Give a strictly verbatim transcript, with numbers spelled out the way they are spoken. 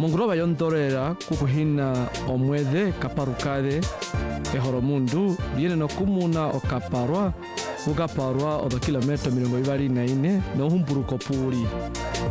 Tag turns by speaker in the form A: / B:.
A: Munguroba yondorera kukuhina omwede kaparukade ehoromundu viene no kumuna okaparwa ukaparwa odo kilometro mirongo ibari na ine no humpuruko puri